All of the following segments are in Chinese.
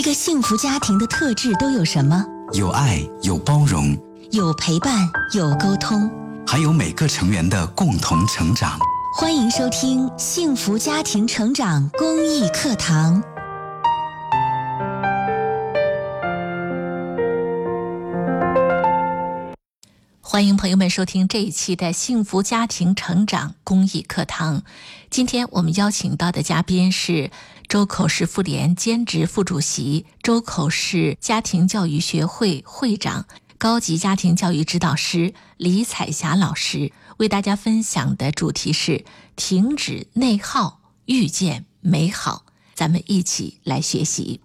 个幸福家庭的特质都有什么？ 有爱，有包容， 有陪伴，有沟通， 还有每个成员的共同成长。 欢迎收听幸福家庭成长公益课堂。 欢迎朋友们收听这一期的幸福家庭成长公益课堂。今天我们邀请到的嘉宾是周口市妇联兼职副主席、周口市家庭教育学会会长、高级家庭教育指导师李彩霞老师，为大家分享的主题是停止内耗，遇见美好。咱们一起来学习。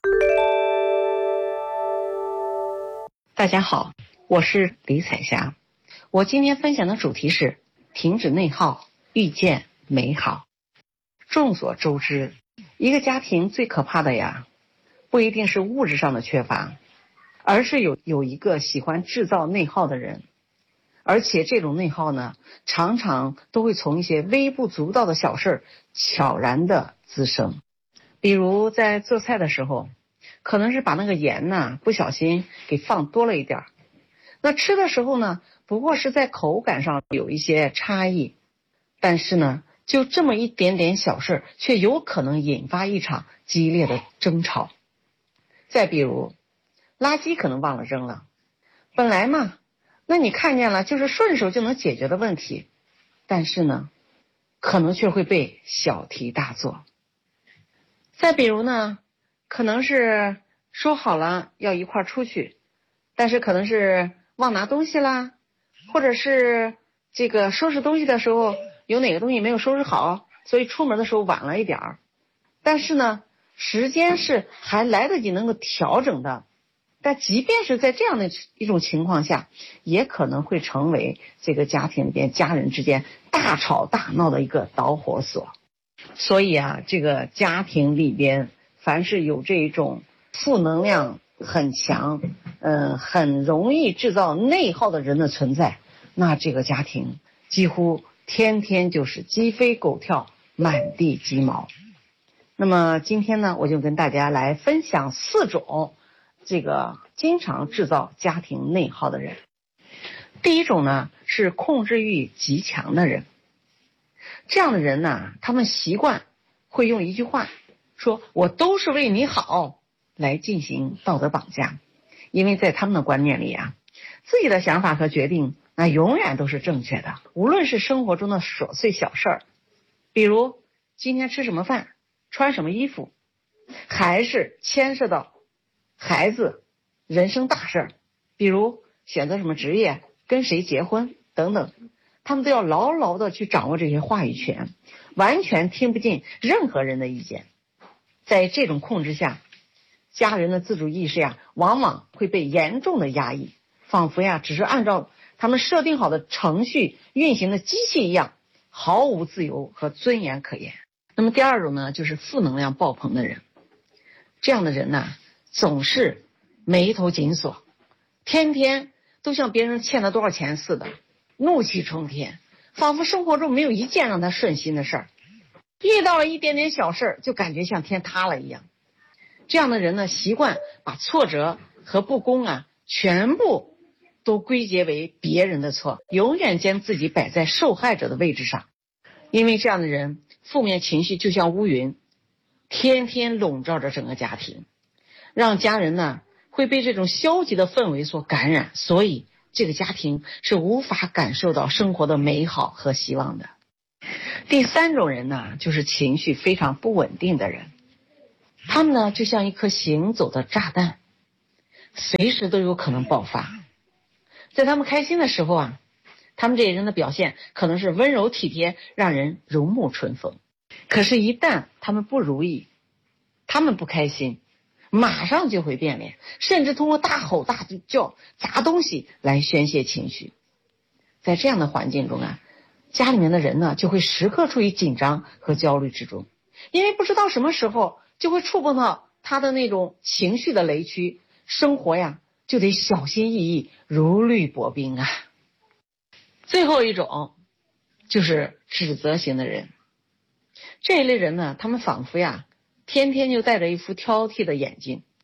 大家好，我是李彩霞。我今天分享的主题是停止内耗，遇见美好。众所周知，一个家庭最可怕的呀，不一定是物质上的缺乏，而是有一个喜欢制造内耗的人。而且这种内耗呢，常常都会从一些微不足道的小事悄然的滋生。比如在做菜的时候，可能是把那个盐呢不小心给放多了一点，那吃的时候呢，不过是在口感上有一些差异，但是呢，就这么一点点小事，却有可能引发一场激烈的争吵。再比如，垃圾可能忘了扔了，本来嘛，那你看见了就是顺手就能解决的问题，但是呢，可能却会被小题大做。再比如呢，可能是说好了要一块出去，但是可能是忘拿东西啦，或者是这个收拾东西的时候有哪个东西没有收拾好，所以出门的时候晚了一点儿。但是呢，时间是还来得及能够调整的，但即便是在这样的一种情况下，也可能会成为这个家庭里边家人之间大吵大闹的一个导火索。所以啊，这个家庭里边凡是有这种负能量很强，很容易制造内耗的人的存在，那这个家庭几乎天天就是鸡飞狗跳，满地鸡毛。那么今天呢，我就跟大家来分享4种这个经常制造家庭内耗的人。第一种呢，是控制欲极强的人。这样的人呢，他们习惯会用一句话说我都是为你好来进行道德绑架。因为在他们的观念里啊，自己的想法和决定那永远都是正确的，无论是生活中的琐碎小事儿，比如今天吃什么饭，穿什么衣服，还是牵涉到孩子人生大事儿，比如选择什么职业，跟谁结婚等等，他们都要牢牢的去掌握这些话语权，完全听不进任何人的意见。在这种控制下，家人的自主意识呀，往往会被严重的压抑，仿佛呀只是按照他们设定好的程序运行的机器一样，毫无自由和尊严可言。那么第二种呢，就是负能量爆棚的人。这样的人呢，总是眉头紧锁，天天都像别人欠了多少钱似的，怒气冲天，仿佛生活中没有一件让他顺心的事儿，遇到了一点点小事就感觉像天塌了一样。这样的人呢，习惯把挫折和不公啊，全部都归结为别人的错，永远将自己摆在受害者的位置上。因为这样的人，负面情绪就像乌云，天天笼罩着整个家庭，让家人呢会被这种消极的氛围所感染，所以这个家庭是无法感受到生活的美好和希望的。第3种人呢，就是情绪非常不稳定的人。他们呢，就像一颗行走的炸弹，随时都有可能爆发。在他们开心的时候啊，他们这些人的表现可能是温柔体贴，让人如沐春风。可是一旦他们不如意，他们不开心，马上就会变脸，甚至通过大吼大叫、砸东西来宣泄情绪。在这样的环境中啊，家里面的人呢，就会时刻处于紧张和焦虑之中，因为不知道什么时候就会触碰到他的那种情绪的雷区，生活呀就得小心翼翼，如履薄冰啊。最后一种就是指责型的人。这一类人呢，他们仿佛呀天天就戴着一副挑剔的眼睛，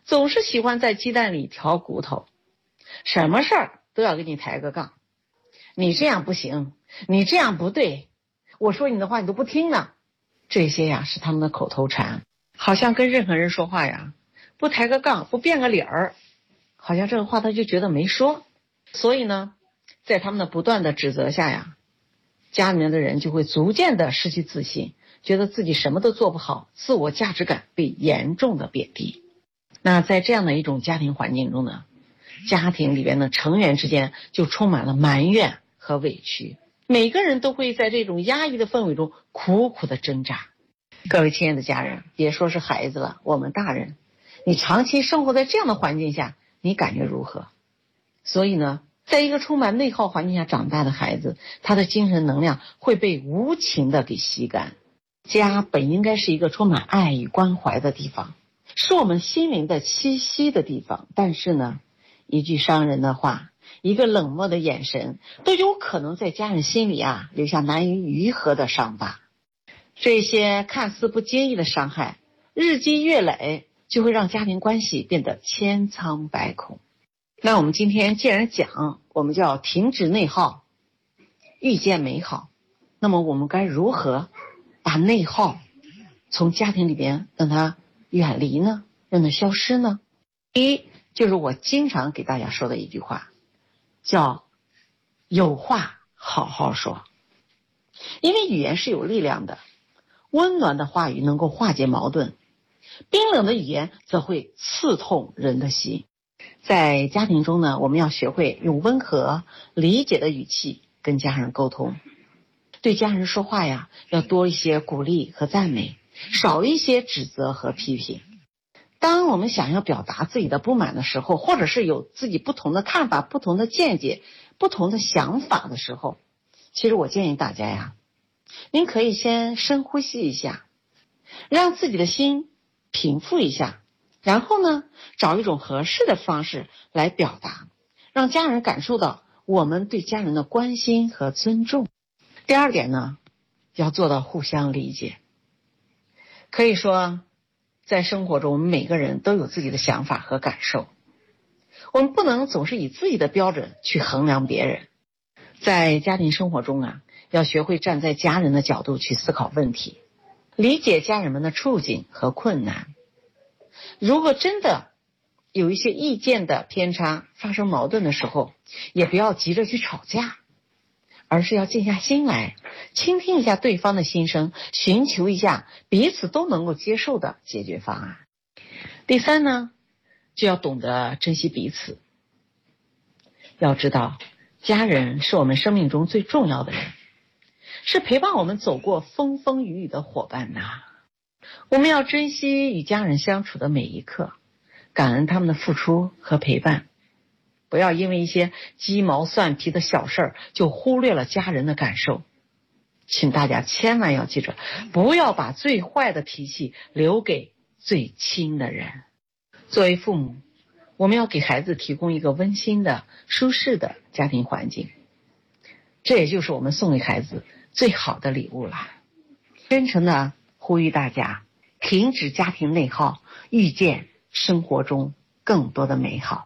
总是喜欢在鸡蛋里挑骨头，什么事儿都要给你抬个杠。你这样不行，你这样不对，我说你的话你都不听呢。这些呀是他们的口头禅，好像跟任何人说话呀，不抬个杠，不变个理儿，好像这个话他就觉得没说。所以呢，在他们的不断的指责下呀，家里面的人就会逐渐的失去自信，觉得自己什么都做不好，自我价值感被严重的贬低。那在这样的一种家庭环境中呢，家庭里边的成员之间就充满了埋怨和委屈，每个人都会在这种压抑的氛围中苦苦的挣扎。各位亲爱的家人，别说是孩子了，我们大人，你长期生活在这样的环境下，你感觉如何？所以呢，在一个充满内耗环境下长大的孩子，他的精神能量会被无情的给吸干。家本应该是一个充满爱与关怀的地方，是我们心灵的栖息的地方，但是呢，一句伤人的话，一个冷漠的眼神，都有可能在家人心里留下难以愈合的伤疤。这些看似不经意的伤害，日积月累，就会让家庭关系变得千疮百孔。那我们今天既然讲，我们就要停止内耗，遇见美好，那么我们该如何把内耗从家庭里边让它远离呢？让它消失呢？第一，就是我经常给大家说的一句话，叫有话好好说。因为语言是有力量的，温暖的话语能够化解矛盾，冰冷的语言则会刺痛人的心。在家庭中呢，我们要学会用温和理解的语气跟家人沟通，对家人说话呀，要多一些鼓励和赞美，少一些指责和批评。当我们想要表达自己的不满的时候，或者是有自己不同的看法、不同的见解、不同的想法的时候，其实我建议大家呀，您可以先深呼吸一下，让自己的心平复一下，然后呢，找一种合适的方式来表达，让家人感受到我们对家人的关心和尊重。第二点呢，要做到互相理解。可以说，在生活中我们每个人都有自己的想法和感受，我们不能总是以自己的标准去衡量别人。在家庭生活中要学会站在家人的角度去思考问题，理解家人们的处境和困难。如果真的有一些意见的偏差，发生矛盾的时候，也不要急着去吵架，而是要静下心来，倾听一下对方的心声，寻求一下彼此都能够接受的解决方案。第三呢，就要懂得珍惜彼此。要知道，家人是我们生命中最重要的人，是陪伴我们走过风风雨雨的伙伴呐。我们要珍惜与家人相处的每一刻，感恩他们的付出和陪伴，不要因为一些鸡毛蒜皮的小事就忽略了家人的感受。请大家千万要记着，不要把最坏的脾气留给最亲的人。作为父母，我们要给孩子提供一个温馨的、舒适的家庭环境，这也就是我们送给孩子最好的礼物了。真诚的呼吁大家，停止家庭内耗，遇见生活中更多的美好。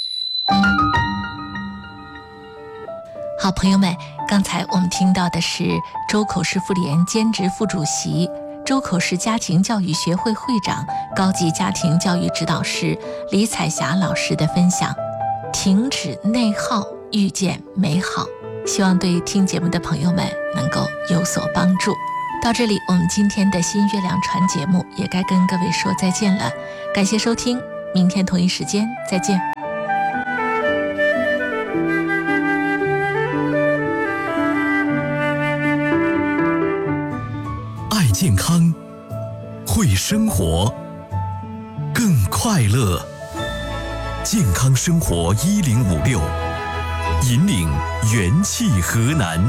好朋友们，刚才我们听到的是周口市妇联兼职副主席、周口市家庭教育学会会长、高级家庭教育指导师李彩霞老师的分享。停止内耗，遇见美好，希望对听节目的朋友们能够有所帮助。到这里，我们今天的新月亮传节目也该跟各位说再见了，感谢收听，明天同一时间再见。 爱健康，会生活，更快乐。健康生活1056，引领元气河南。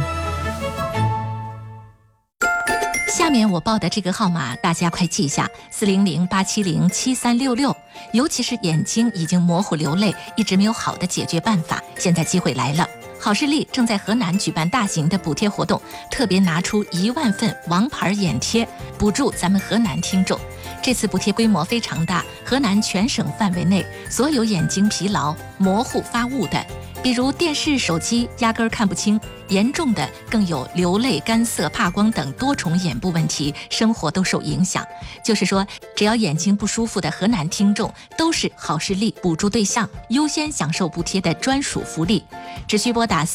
下面我报的这个号码大家快记一下，400-870-7366。尤其是眼睛已经模糊流泪，一直没有好的解决办法，现在机会来了。好视力正在河南举办大型的补贴活动，特别拿出1万份王牌眼贴补助咱们河南听众。 这次补贴规模非常大，河南全省范围内所有眼睛疲劳、模糊发雾的，比如电视、手机压根儿看不清，严重的更有流泪、干涩、怕光等多重眼部问题，生活都受影响。就是说，只要眼睛不舒服的河南听众都是好视力补助对象，优先享受补贴的专属福利。只需拨打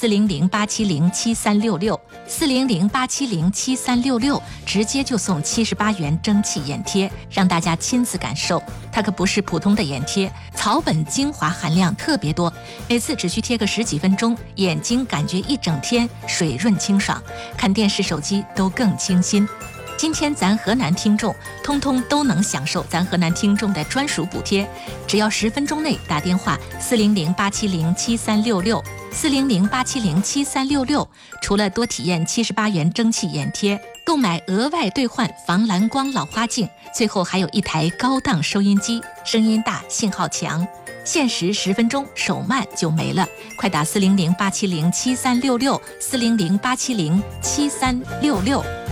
400-870-7366，400-870-7366，直接就送78元蒸汽眼贴，让大家亲自感受。它可不是普通的眼贴，草本精华含量特别多，每次只需贴个10几分钟，眼睛感觉一整天水润清爽，看电视、手机都更清新。今天咱河南听众通通都能享受咱河南听众的专属补贴，只要10分钟内打电话400-870-7366，400-870-7366，除了多体验78元蒸汽眼贴，购买额外兑换防蓝光老花镜，最后还有一台高档收音机，声音大，信号强。限时10分钟，手慢就没了，快打400-870-7366，400-870-7366。